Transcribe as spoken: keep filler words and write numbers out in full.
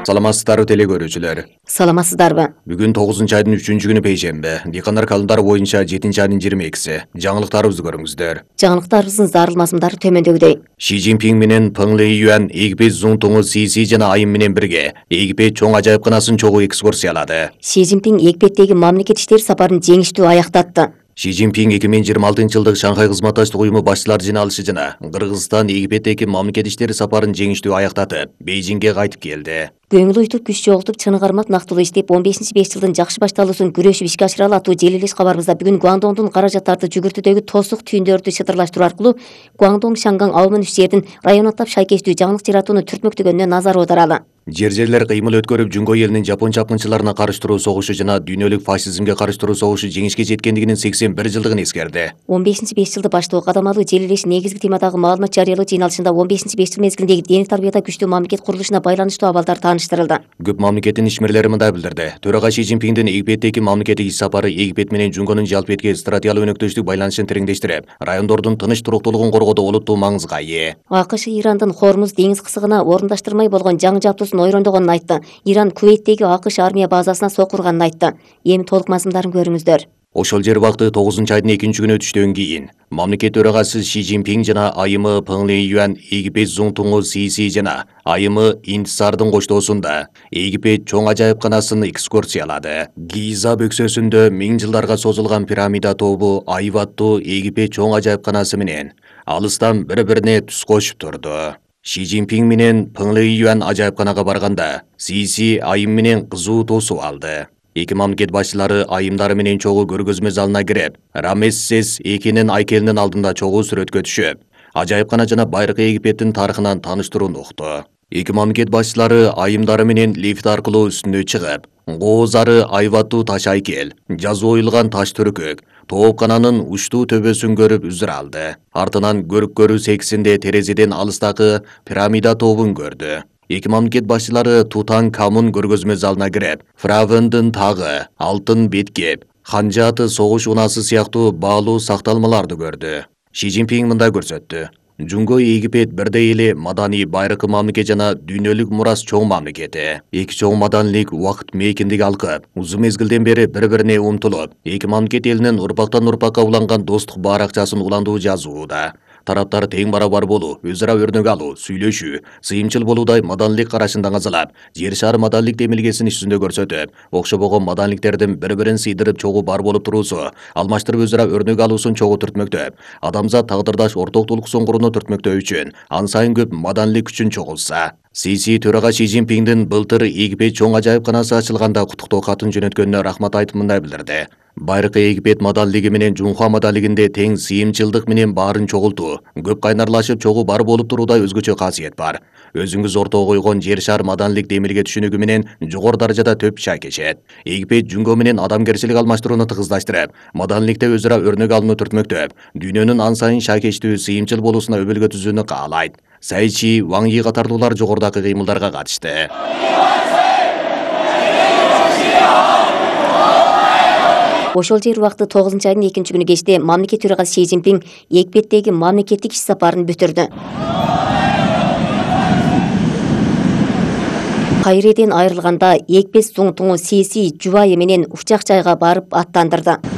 Саламатсыздарбы теле көрүүчүлөр. Саламатсыздарбы. Бүгүн тогузунчу айдын үчүнчү күнү пейшембе. Дыйкандар календары боюнча жетинчи айдын жыйырма экиси. Жаңылыктарыбызды көрүңүздөр. Жаңылыктарыбыздын зарылмасымдары төмөндөгүдөй. Ши Цзиньпин менен Пeng Лейюан Эгипет Цзуңтуңу Сиси жана айым менен бирге Эгипет чоң ажайыпканасын чогуу экскурсиялады. Ши Цзиньпин Египеттеги мамлекет иштери сапарын жеңиштүү аяктатты. Ши Цзиньпин эки миң жыйырма алтынчы жылдык Шанхай кызматташтык уюму башчылар жыйналышы жана Кыргызстан Египеттеги мамлекет иштери сапарын жеңиштүү аяктатып, Бейжиңге кайтып келди. Көңүл уйтуп, күч чогултуп, чыны кармап, нактылуу иштеп, он бешинчи беш жылдын жакшы башталуусун күрөшүп ишке ашыралы аттуу желилеш кабарыбызда бүгүн Гуандоңдун каражаттарды жүгүртүүдөгү тосук түйүндөрдү шытырлаштыруу аркылуу Гуандоң, Шанган, Аомун үч жердин район аттап шайкештүү жаңылык жаратууну түртмөктөгөнүнө назар аударалы. Жер-жерлер кыймыл өткөрүп, Жүнгө элинин жапон чапкынчыларына карыштыруу согушу жана дүйнөлүк фашизмге карыштыруу согушу жеңишке жеткендигинин сексен бир жылдыгын эскерди. он бешинчи беш жылды баштоо кадамалуу желилеш негизги темадагы маалымат жарыялоо жыйналышында он бешинчи беш жыл мезгилиндеги дене тарбияда күчтүү мамлекет курулушуна байланыштуу абалдар тааныштырылды. Көп мамлекеттин ишмерлери мындай билдирди. Төрага Ши Цзиньпиндин Египеттеги мамлекеттик иш сапары Египет менен Жүнгөнүн жалпы стратегиялык өнөктөштүк байланышын тереңдештирип, райондордун тыныч туруктуулугун коргоодо олуттуу маңызга ээ. АКШ Ирандын Хормуз деңиз кысыгына орундаштырмай болгон жаңы жабдуусун ойрондогонун айтты. Иран Кувейттеги АКШ армия базасына сокурганын айтты. Эми толук мазмундарын көрүңүздөр. Ошол жер убакыты тогузунчу айдын экинчи күнү өтүштөн кийин мамлекет төрагасы Ши Цзиньпин жана айымы Пeng Лейюан Египет Цзуңтуңу Сиси жана айымы Интисардын коштоосунда Египет чоң ажайыпканасын экскурсиялады. Гиза бөксөсүндө миң жылдарга созулган пирамида тобу айып аттуу Египет чоң ажайыпканасы менен алыстан бири-бирине түз кошуп турду. Ши Цзиньпин менен Пeng Лейюан ажайыпканага барганда Сиси айым менен кызуу тосуп алды. Эки мамлекет башчылары айымдары менен чогуу көргөзмө залына кирип, Рамессес экинин айкелинин алдында чогуу сүрөткө түшүп, ажайыпкана жана байыркы Египеттин тарыхынан тааныштырууну укту. Эки мамлекет башчылары айымдары менен лифт аркылуу үстүнө чыгып, гоозары айбаттуу таш айкел, жазуу оюлган таш түркөк, тоопкананын учтуу төбөсүн көрүп үзүр алды. Артынан көрүк-көрүү сексинде терезеден алыстагы пирамида тобун көрдү. Эки мамлекет башчылары Тутанкамун көргөзмө залына кирип, Фравендин тагы, алтын беткеп, ханжаты согуш унасы сыяктуу баалуу сакталмаларды көрдү. Ши Цзиньпин мындай көрсөттү. Жүнгө Египет бирдей эле маданий байыркы мамлекет жана дүйнөлүк мурас чоң мамлекети. Эки чоң маданилик убакыт мейкиндик алкып, узун мезгилден бери бири-бирине умтулуп, эки мамлекет элинин урпактан урпакка уланган достук баракчасын уландуу жазууда. Тараптар тең барабар болуу, өз ара өрнөк алуу, сүйлөшүү, сыйымчыл болуудай маданилик карашын даңазалап, жер шары маданилик демилгесин үстүндө көрсөтүп, окшобогон маданиликтердин бири-бирин сыйдырып чогуу бар болуп туруусу, алмаштырып өз ара өрнөк алуусун чогуу түртмөктөп, адамзат тагдырдаш ортоктулук соңгуруну түртмөктөө үчүн ан сайын көп маданилик күчүн чогултса. Сиси төрага Ши Цзиньпиндин былтыр Египет чоң ажайыпканасы ачылганда куттуктоо катын жөнөткөнүнө рахмат айтып мындай билдирди. Байыркы Египет маданилиги менен Жунхуа маданилигинде тең сыйымчылдык менен баарын чогултуу, көп кайнарлашып чогуу бар болуп туруудай өзгөчө касиет бар. Өзүңүз ортого койгон жер шар маданилик демилге түшүнүгү менен жогору даражада төп шайкешет. Египет Жүнгө менен адамгерчилик алмаштырууну тыгыздаштырып, маданиликте өз ара өрнөк алууну түртмөктөп, дүйнөнүн ан сайын шайкештүү сыйымчыл болуусуна өбөлгө түзүүнү каалайт. Сайчи, Ван Йи катарлуулар жогорудагы кыймылдарга катышты. Ошол жер убакыты тогузунчу айдын экинчи күнү кечте мамлекет төрагасы Ши Цзиньпин Египеттеги мамлекеттик иш сапарын бүтүрдү. Кайреден айрылганда Египет Цзуңтуңу Сиси жубайы менен учак жайга барып аттандырды.